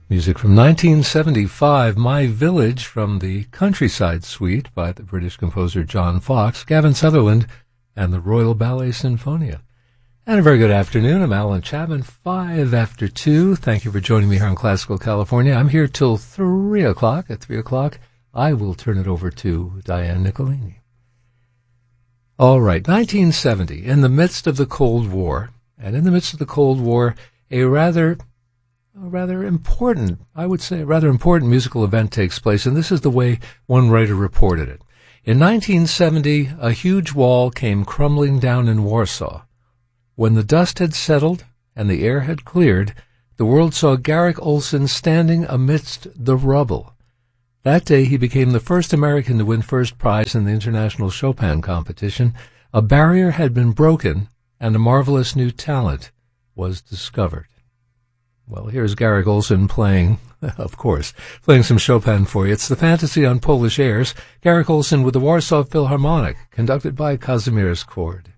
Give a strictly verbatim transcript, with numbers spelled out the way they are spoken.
Music from nineteen seventy-five, My Village from the Countryside Suite by the British composer John Fox, Gavin Sutherland, and the Royal Ballet Sinfonia. And a very good afternoon. I'm Alan Chapman, five after two. Thank you for joining me here on Classical California. I'm here till three o'clock. At three o'clock, I will turn it over to Diane Nicolini. All right, nineteen seventy, in the midst of the Cold War, and in the midst of the Cold War, a rather A rather important, I would say, a rather important musical event takes place, and this is the way one writer reported it. In nineteen seventy, a huge wall came crumbling down in Warsaw. When the dust had settled and the air had cleared, the world saw Garrick Ohlson standing amidst the rubble. That day he became the first American to win first prize in the International Chopin competition. A barrier had been broken, and a marvelous new talent was discovered. Well, here's Garrick Ohlson playing, of course, playing some Chopin for you. It's the Fantasy on Polish Airs. Garrick Ohlson with the Warsaw Philharmonic, conducted by Kazimierz Kord.